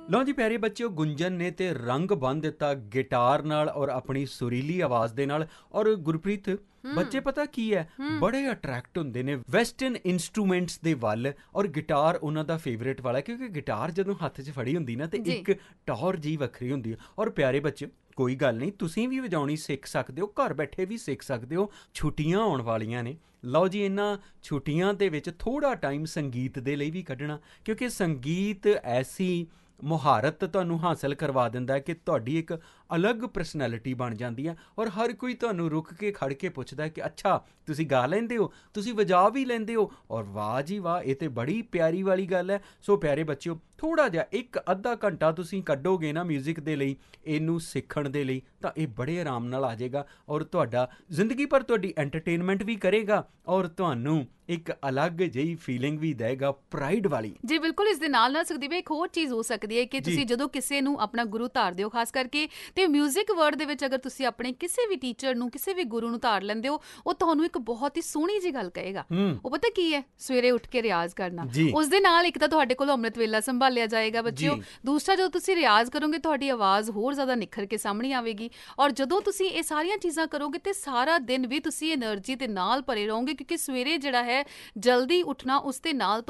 ਲਓ ਜੀ ਪਿਆਰੇ ਬੱਚਿਓ, ਗੁੰਜਨ ਨੇ ਤੇ ਰੰਗ ਬੰਨ੍ਹ ਦਿੱਤਾ ਗਿਟਾਰ ਨਾਲ ਔਰ ਆਪਣੀ ਸੁਰੀਲੀ ਆਵਾਜ਼ ਦੇ ਨਾਲ। ਔਰ ਗੁਰਪ੍ਰੀਤ, ਬੱਚੇ ਪਤਾ ਕੀ ਹੈ, ਬੜੇ ਅਟਰੈਕਟ ਹੁੰਦੇ ਨੇ ਵੈਸਟਰਨ ਇੰਸਟਰੂਮੈਂਟਸ ਦੇ ਵੱਲ, ਔਰ ਗਿਟਾਰ ਉਹਨਾਂ ਦਾ ਫੇਵਰੇਟ ਵਾਲਾ, ਕਿਉਂਕਿ ਗਿਟਾਰ ਜਦੋਂ ਹੱਥ 'ਚ ਫੜੀ ਹੁੰਦੀ ਨਾ ਤੇ ਜੀ ਇੱਕ ਟੌਰ ਜਿਹੀ ਵੱਖਰੀ ਹੁੰਦੀ ਹੈ। ਔਰ ਪਿਆਰੇ ਬੱਚੇ, ਕੋਈ ਗੱਲ ਨਹੀਂ, ਤੁਸੀਂ ਵੀ ਵਜਾਉਣੀ ਸਿੱਖ ਸਕਦੇ ਹੋ, ਘਰ ਬੈਠੇ ਵੀ ਸਿੱਖ ਸਕਦੇ ਹੋ। ਛੁੱਟੀਆਂ ਆਉਣ ਵਾਲੀਆਂ ਨੇ, ਲਓ ਜੀ ਇਹਨਾਂ ਛੁੱਟੀਆਂ ਦੇ ਵਿੱਚ ਥੋੜ੍ਹਾ ਟਾਈਮ ਸੰਗੀਤ ਦੇ ਲਈ ਵੀ ਕੱਢਣਾ, ਕਿਉਂਕਿ ਸੰਗੀਤ ਐਸੀ ਮੁਹਾਰਤ ਤੁਹਾਨੂੰ ਹਾਸਲ ਕਰਵਾ ਦਿੰਦਾ ਹੈ ਕਿ ਤੁਹਾਡੀ ਇੱਕ ਅਲੱਗ ਪਰਸਨੈਲਿਟੀ ਬਣ ਜਾਂਦੀ ਹੈ। ਔਰ ਹਰ ਕੋਈ ਤੁਹਾਨੂੰ ਰੁਕ ਕੇ ਖੜ ਕੇ ਪੁੱਛਦਾ ਹੈ ਕਿ ਅੱਛਾ ਤੁਸੀਂ ਗਾ ਲੈਂਦੇ ਹੋ, ਤੁਸੀਂ ਵਜਾ ਵੀ ਲੈਂਦੇ ਹੋ। ਔਰ ਵਾਹ ਜੀ ਵਾਹ, ਇਹ ਤਾਂ ਬੜੀ ਪਿਆਰੀ ਵਾਲੀ ਗੱਲ ਹੈ। ਸੋ ਪਿਆਰੇ ਬੱਚਿਓ, ਥੋੜ੍ਹਾ ਜਿਹਾ ਇੱਕ ਅੱਧਾ ਘੰਟਾ ਤੁਸੀਂ ਕੱਢੋਗੇ ਨਾ ਮਿਊਜ਼ਿਕ ਦੇ ਲਈ, ਇਹਨੂੰ ਸਿੱਖਣ ਦੇ ਲਈ, ਤਾਂ ਇਹ ਬੜੇ ਆਰਾਮ ਨਾਲ ਆ ਜਾਏਗਾ। ਔਰ ਤੁਹਾਡਾ ਜ਼ਿੰਦਗੀ ਭਰ ਤੁਹਾਡੀ ਐਂਟਰਟੇਨਮੈਂਟ ਵੀ ਕਰੇਗਾ, ਔਰ ਤੁਹਾਨੂੰ ਇੱਕ ਅਲੱਗ ਜਿਹੀ ਫੀਲਿੰਗ ਵੀ ਦੇਗਾ, ਪ੍ਰਾਈਡ ਵਾਲੀ। ਜੀ ਬਿਲਕੁਲ। ਇਸ ਦੇ ਨਾਲ ਸੁਖਦੀਪ ਇੱਕ ਹੋਰ ਚੀਜ਼ ਹੋ ਸਕਦੀ ਹੈ ਕਿ ਜੀ ਤੁਸੀਂ ਜਦੋਂ ਕਿਸੇ ਨੂੰ ਆਪਣਾ ਗੁਰੂ ਧਾਰਦੇ ਹੋ, ਖਾਸ ਕਰਕੇ ਤੇ ਮਿਊਜ਼ਿਕ ਵਰਡ ਦੇ ਵਿੱਚ ਅਗਰ ਤੁਸੀਂ ਆਪਣੇ ਕਿਸੇ ਵੀ ਟੀਚਰ ਨੂੰ, ਕਿਸੇ ਵੀ ਗੁਰੂ ਨੂੰ ਧਾਰ ਲੈਂਦੇ ਹੋ, ਉਹ ਤੁਹਾਨੂੰ ਇੱਕ ਬਹੁਤ ਹੀ ਸੋਹਣੀ ਜਿਹੀ ਗੱਲ ਕਹੇਗਾ। ਉਹ ਪਤਾ ਕੀ ਹੈ? ਸਵੇਰੇ ਉੱਠ ਕੇ ਰਿਆਜ਼ ਕਰਨਾ। ਜੀ ਉਸ ਦੇ ਨਾਲ ਇੱਕ ਤਾਂ ਤੁਹਾਡੇ ਕੋਲ ਅੰਮ੍ਰਿਤ ਵੇਲਾ ਸੰਭਾਲਿਆ ਜਾਏਗਾ ਬੱਚਿਓ। ਜੀ ਦੂਸਰਾ, ਜਦੋਂ ਤੁਸੀਂ ਰਿਆਜ਼ ਕਰੋਗੇ ਤੁਹਾਡੀ ਆਵਾਜ਼ ਹੋਰ ਜ਼ਿਆਦਾ ਨਿਖਰ ਕੇ ਸਾਹਮਣੇ ਆਵੇਗੀ। ਔਰ ਜਦੋਂ ਤੁਸੀਂ ਇਹ ਸਾਰੀਆਂ ਚੀਜ਼ਾਂ ਕਰੋਗੇ ਤੇ ਸਾਰਾ ਦਿਨ ਵੀ ਤੁਸੀਂ એનર્ਜੀ ਦੇ ਨਾਲ ਭਰੇ ਰਹੋਗੇ, ਕਿਉਂਕਿ ਸਵੇਰੇ ਜਿਹੜਾ ਹੈ ਜਲਦੀ ਉੱਠਣਾ, ਉਸ ਦੇ ਨਾਲ